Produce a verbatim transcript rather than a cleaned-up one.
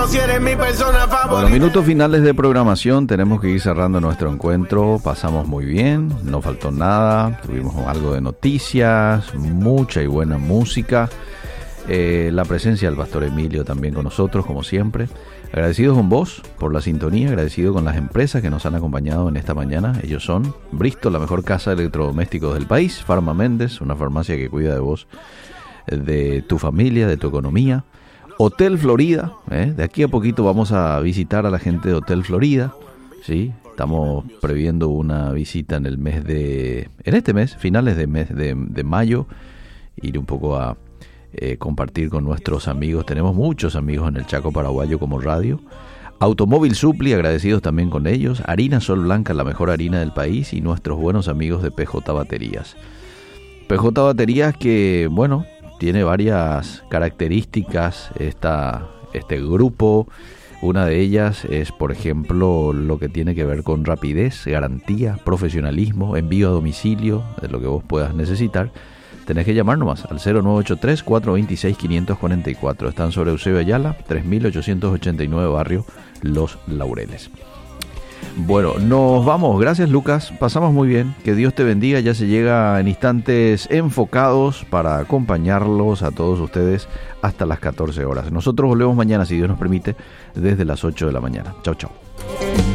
Si eres mi persona favorita. Bueno, minutos finales de programación, tenemos que ir cerrando nuestro encuentro. Pasamos muy bien, no faltó nada, tuvimos algo de noticias, mucha y buena música, eh, la presencia del Pastor Emilio también con nosotros, como siempre. Agradecidos con vos por la sintonía, agradecido con las empresas que nos han acompañado en esta mañana. Ellos son Bristol, la mejor casa de electrodomésticos del país; Farma Méndez, una farmacia que cuida de vos, de tu familia, de tu economía; Hotel Florida, ¿eh? De aquí a poquito vamos a visitar a la gente de Hotel Florida, ¿sí? Estamos previendo una visita en el mes de, en este mes, finales de mes de, de mayo, ir un poco a eh, compartir con nuestros amigos. Tenemos muchos amigos en el Chaco Paraguayo como radio. Automóvil Supli, agradecidos también con ellos. Harina Sol Blanca, la mejor harina del país, y nuestros buenos amigos de P J Baterías. P J Baterías que, bueno, tiene varias características esta, este grupo. Una de ellas es, por ejemplo, lo que tiene que ver con rapidez, garantía, profesionalismo, envío a domicilio, de lo que vos puedas necesitar. Tenés que llamar nomás al cero nueve ocho tres, cuatro dos seis, cinco cuatro cuatro. Están sobre Eusebio Ayala, tres mil ochocientos ochenta y nueve, barrio Los Laureles. Bueno, nos vamos. Gracias, Lucas. Pasamos muy bien. Que Dios te bendiga. Ya se llega en instantes enfocados para acompañarlos a todos ustedes hasta las catorce horas. Nosotros volvemos mañana, si Dios nos permite, desde las ocho de la mañana. Chau, chau.